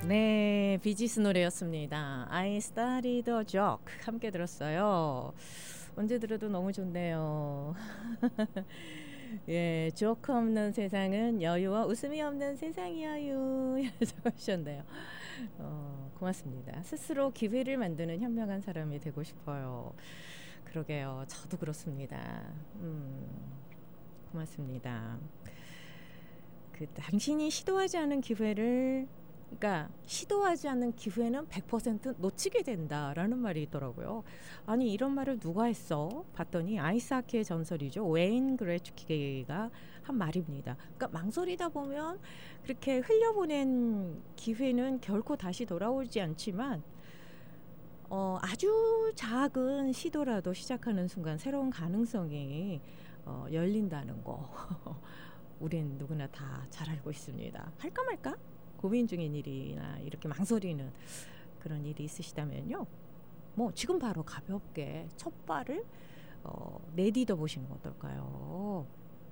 네, 비지스 노래였습니다. I started a joke 함께 들었어요. 언제 들어도 너무 좋네요. 예, 조크 없는 세상은 여유와 웃음이 없는 세상이야유. 적으셨네요. 고맙습니다. 스스로 기회를 만드는 현명한 사람이 되고 싶어요. 그러게요. 저도 그렇습니다. 고맙습니다. 당신이 시도하지 않은 기회를, 그러니까 시도하지 않는 기회는 100% 놓치게 된다라는 말이 있더라고요. 아니, 이런 말을 누가 했어? 봤더니 아이스하키의 전설이죠. 웨인 그레츠키가 한 말입니다. 그러니까 망설이다 보면 그렇게 흘려보낸 기회는 결코 다시 돌아오지 않지만 아주 작은 시도라도 시작하는 순간 새로운 가능성이 열린다는 거 우린 누구나 다 잘 알고 있습니다. 할까 말까? 고민 중인 일이나 이렇게 망설이는 그런 일이 있으시다면요, 뭐 지금 바로 가볍게 첫 발을 내디뎌 보시는 거 어떨까요?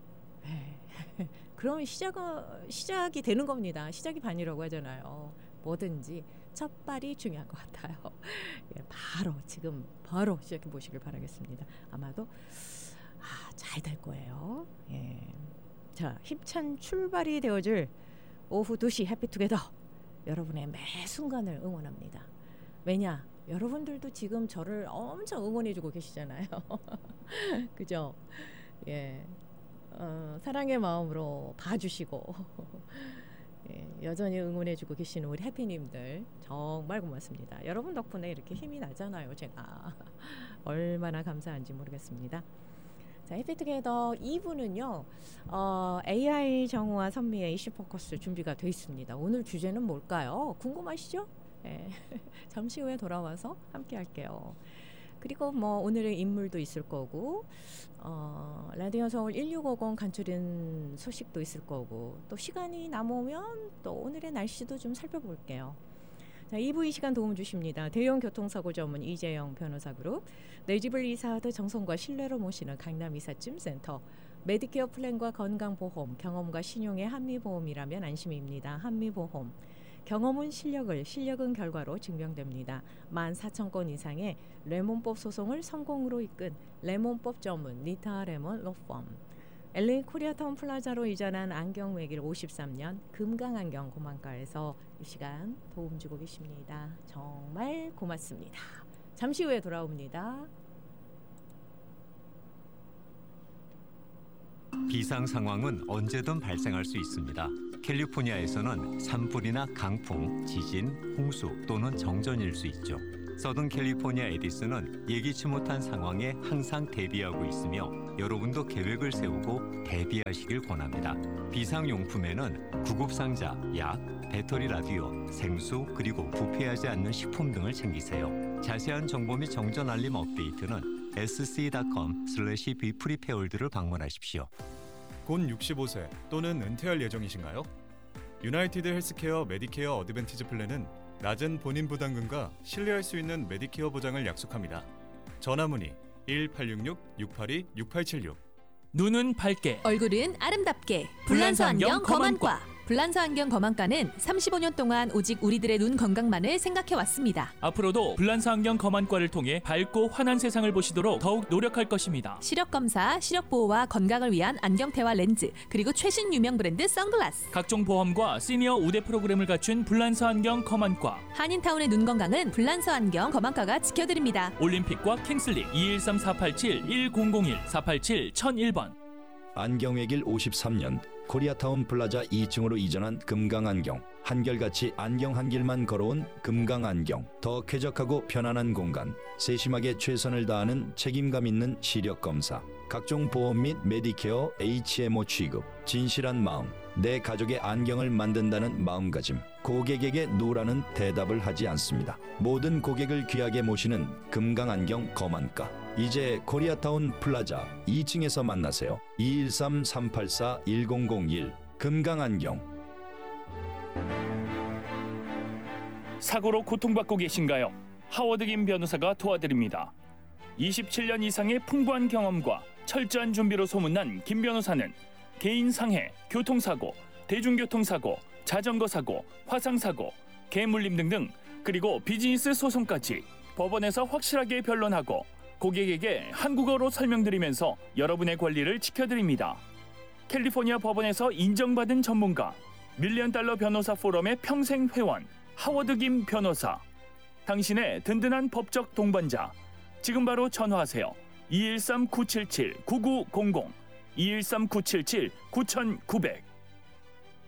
그러면 시작이 되는 겁니다. 시작이 반이라고 하잖아요. 뭐든지 첫 발이 중요한 것 같아요. 지금 바로 시작해 보시길 바라겠습니다. 아마도 잘 될 거예요. 자, 힘찬 출발이 되어줄 오후 2시 해피투게더, 여러분의 매 순간을 응원합니다. 왜냐? 여러분들도 지금 저를 엄청 응원해주고 계시잖아요. 그죠? 예, 사랑의 마음으로 봐주시고 여전히 응원해주고 계시는 우리 해피님들 정말 고맙습니다. 여러분 덕분에 이렇게 힘이 나잖아요. 제가 얼마나 감사한지 모르겠습니다. 자, 해피투게더 2부는요, AI 정우와 선미의 이슈 포커스 준비가 되어 있습니다. 오늘 주제는 뭘까요? 궁금하시죠? 네. 잠시 후에 돌아와서 함께 할게요. 그리고 뭐 오늘의 인물도 있을 거고, 라디오 서울 1650 간추린 소식도 있을 거고, 또 시간이 남으면 또 오늘의 날씨도 좀 살펴볼게요. 자, 2부 이 시간 도움 주십니다. 대형 교통사고 전문 이재영 변호사 그룹, 내 집을 이사하듯 정성과 신뢰로 모시는 강남 이삿짐센터, 메디케어 플랜과 건강보험, 경험과 신용의 한미보험이라면 안심입니다. 한미보험. 경험은 실력은 결과로 증명됩니다. 14,000건 이상의 레몬법 소송을 성공으로 이끈 레몬법 전문 니타 레몬 로펌, LA 코리아타운 플라자로 이전한 안경 외길 53년 금강안경 고만가에서 이 시간 도움 주고 계십니다. 정말 고맙습니다. 잠시 후에 돌아옵니다. 비상 상황은 언제든 발생할 수 있습니다. 캘리포니아에서는 산불이나 강풍, 지진, 홍수 또는 정전일 수 있죠. 서든 캘리포니아 에디슨은 예기치 못한 상황에 항상 대비하고 있으며 여러분도 계획을 세우고 대비하시길 권합니다. 비상용품에는 구급상자, 약, 배터리 라디오, 생수, 그리고 부패하지 않는 식품 등을 챙기세요. 자세한 정보 및 정전 알림 업데이트는 sc.com/beprepared를 방문하십시오. 곧 65세 또는 은퇴할 예정이신가요? 유나이티드 헬스케어 메디케어 어드밴티지 플랜은 낮은 본인 부담금과 신뢰할 수 있는 메디케어 보장을 약속합니다. 전화 문의 1866-682-6876. 눈은 밝게, 얼굴은 아름답게. 불란서 안경 검안과. 불란서 안경 검안과는 35년 동안 오직 우리들의 눈 건강만을 생각해왔습니다. 앞으로도 불란서 안경 검안과를 통해 밝고 환한 세상을 보시도록 더욱 노력할 것입니다. 시력검사, 시력보호와 건강을 위한 안경테와 렌즈, 그리고 최신 유명 브랜드 선글라스, 각종 보험과 시니어 우대 프로그램을 갖춘 불란서 안경 검안과. 한인타운의 눈 건강은 불란서 안경 검안과가 지켜드립니다. 올림픽과 킹슬리 213-487-1001 487-1001번. 안경외길 53년 코리아타운 플라자 2층으로 이전한 금강안경. 한결같이 안경 한 길만 걸어온 금강안경. 더 쾌적하고 편안한 공간, 세심하게 최선을 다하는 책임감 있는 시력검사, 각종 보험 및 메디케어 HMO 취급, 진실한 마음, 내 가족의 안경을 만든다는 마음가짐. 고객에게 노라는 대답을 하지 않습니다. 모든 고객을 귀하게 모시는 금강안경 검안과. 이제 코리아타운 플라자 2층에서 만나세요. 213-384-1001 금강안경. 사고로 고통받고 계신가요? 하워드 김 변호사가 도와드립니다. 27년 이상의 풍부한 경험과 철저한 준비로 소문난 김 변호사는 개인 상해, 교통사고, 대중교통사고, 자전거 사고, 화상사고, 개물림 등등, 그리고 비즈니스 소송까지 법원에서 확실하게 변론하고 고객에게 한국어로 설명드리면서 여러분의 권리를 지켜드립니다. 캘리포니아 법원에서 인정받은 전문가, $1,000,000 변호사 포럼의 평생 회원 하워드 김 변호사, 당신의 든든한 법적 동반자. 지금 바로 전화하세요. 213-977-9900, 213-977-9900.